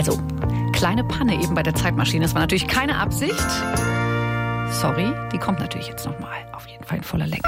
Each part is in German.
Also, kleine Panne eben bei der Zeitmaschine. Das war natürlich keine Absicht. Sorry, die kommt natürlich jetzt nochmal. Auf jeden Fall in voller Länge.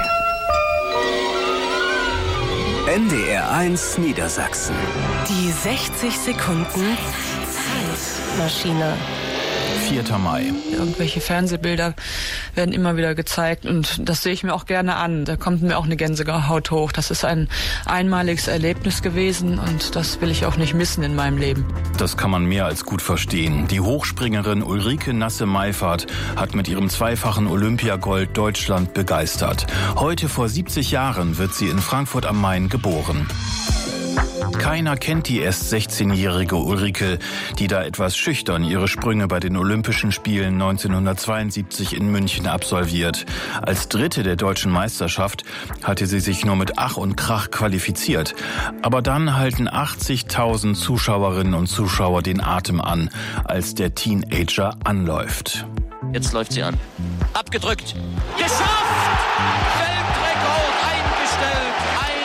NDR 1 Niedersachsen. Die 60 Sekunden Zeitmaschine. 4. Mai. Irgendwelche Fernsehbilder werden immer wieder gezeigt und das sehe ich mir auch gerne an. Da kommt mir auch eine Gänsehaut hoch. Das ist ein einmaliges Erlebnis gewesen und das will ich auch nicht missen in meinem Leben. Das kann man mehr als gut verstehen. Die Hochspringerin Ulrike Nasse-Meifert hat mit ihrem zweifachen Olympiagold Deutschland begeistert. Heute vor 70 Jahren wird sie in Frankfurt am Main geboren. Keiner kennt die erst 16-jährige Ulrike, die da etwas schüchtern ihre Sprünge bei den Olympischen Spielen 1972 in München absolviert. Als Dritte der deutschen Meisterschaft hatte sie sich nur mit Ach und Krach qualifiziert. Aber dann halten 80.000 Zuschauerinnen und Zuschauer den Atem an, als der Teenager anläuft. Jetzt läuft sie an. Abgedrückt. Geschafft! Weltrekord eingestellt.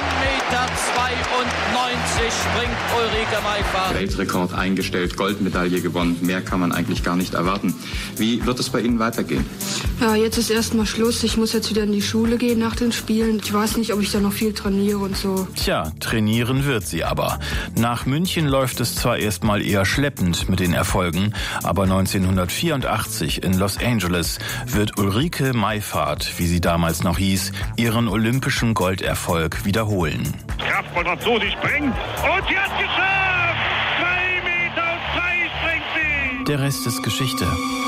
1,92 Meter springt Ulrike Meifert. Weltrekord eingestellt, Goldmedaille gewonnen. Mehr kann man eigentlich gar nicht erwarten. Wie wird es bei Ihnen weitergehen? Ja, jetzt ist erstmal Schluss. Ich muss jetzt wieder in die Schule gehen nach den Spielen. Ich weiß nicht, ob ich da noch viel trainiere und so. Tja, trainieren wird sie aber. Nach München läuft es zwar erstmal eher schleppend mit den Erfolgen, aber 1984 in Los Angeles wird Ulrike Meifert, wie sie damals noch hieß, ihren olympischen Golderfolg wiederholen. Kraftvoll drauf zu, sie springt und sie hat geschafft! 3,3 Meter springt sie! Der Rest ist Geschichte.